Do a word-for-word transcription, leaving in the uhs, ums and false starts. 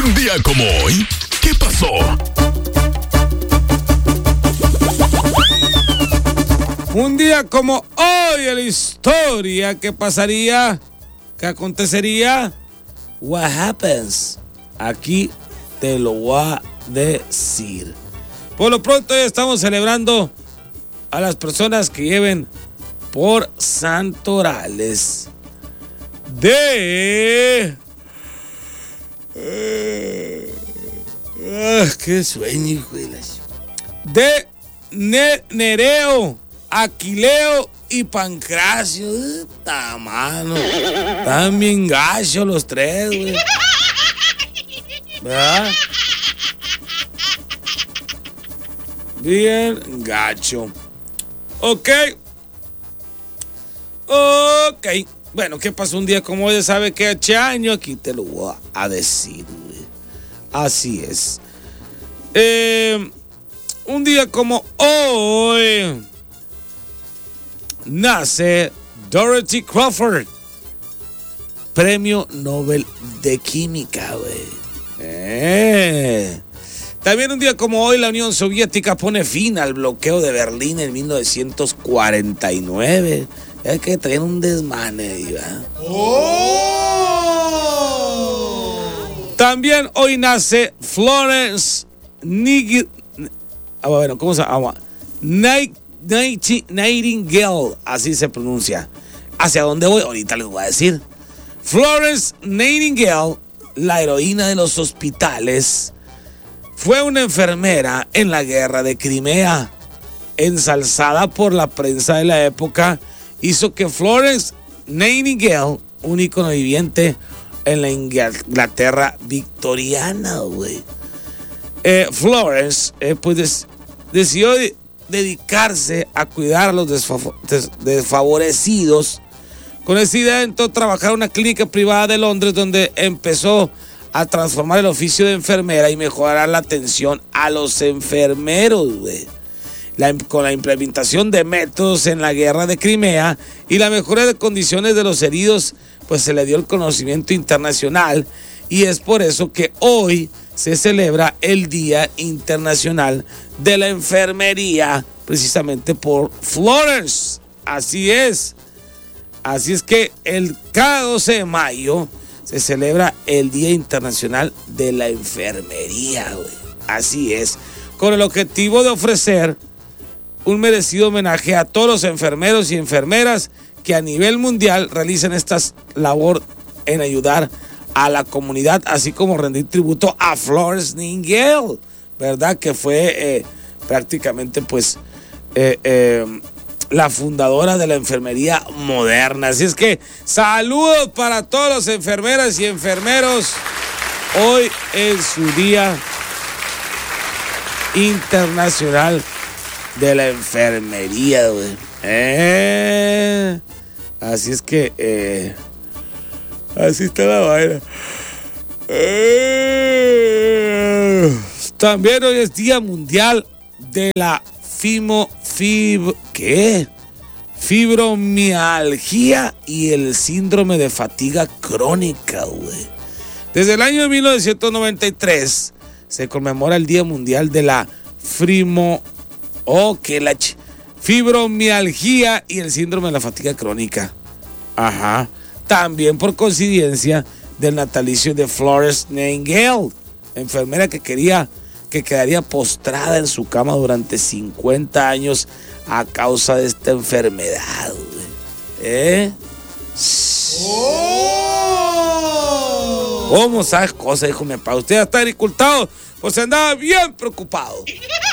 Un día como hoy, ¿qué pasó? Un día como hoy en la historia, ¿qué pasaría? ¿Qué acontecería? What happens? Aquí te lo voy a decir. Por lo pronto ya estamos celebrando a las personas que lleven por santorales de... Eh, ah, qué sueño, hijo de las... De ne Nereo, Aquileo y Pancracio. Esta mano. Están bien gachos los tres, güey. ¿Verdad? Bien gacho. Ok. Ok. Bueno, ¿qué pasó un día como hoy? ¿Sabe qué año? Aquí te lo voy a decir, güey. Así es. Eh, un día como hoy nace Dorothy Crawford, Premio Nobel de Química, güey. Eh. También un día como hoy la Unión Soviética pone fin al bloqueo de Berlín en mil novecientos cuarenta y nueve. Es que traían un desmane ahí, ¿verdad? ¡Oh! También hoy nace Florence Nightingale. Ah, bueno, ¿cómo se llama? Nightingale, así se pronuncia. ¿Hacia dónde voy? Ahorita les voy a decir. Florence Nightingale, la heroína de los hospitales, fue una enfermera en la guerra de Crimea. Ensalzada por la prensa de la época, hizo que Florence Nightingale, un ícono viviente en la Inglaterra victoriana, güey. Eh, Florence, eh, pues des decidió de dedicarse a cuidar a los desfav des desfavorecidos. Con esa idea entró a trabajar en una clínica privada de Londres, donde empezó a transformar el oficio de enfermera y mejorar la atención a los enfermeros, güey. La, con la implementación de métodos en la guerra de Crimea y la mejora de condiciones de los heridos, pues se le dio el conocimiento internacional, y es por eso que hoy se celebra el Día Internacional de la Enfermería, precisamente por Florence. Así es. Así es que el cada doce de mayo se celebra el Día Internacional de la Enfermería, güey. Así es. Con el objetivo de ofrecer un merecido homenaje a todos los enfermeros y enfermeras que a nivel mundial realizan esta labor en ayudar a la comunidad, así como rendir tributo a Florence Nightingale, ¿verdad? Que fue eh, prácticamente pues eh, eh, la fundadora de la enfermería moderna. Así es que saludos para todos los enfermeras y enfermeros. Hoy es su Día Internacional de la Enfermería, güey. Eh, así es que eh, así está la vaina. Eh, también hoy es Día Mundial de la fimo, fib, ¿qué? fibromialgia y el síndrome de fatiga crónica, güey. Desde el año mil novecientos noventa y tres se conmemora el Día Mundial de la frimo, oh, que la ch fibromialgia y el síndrome de la fatiga crónica. Ajá. También por coincidencia del natalicio de Florence Nightingale, enfermera que quería que quedaría postrada en su cama durante cincuenta años a causa de esta enfermedad, güey. ¿Eh? Oh. ¿Cómo sabes cosas, hijo de mi papá? Usted está agricultado, pues andaba bien preocupado.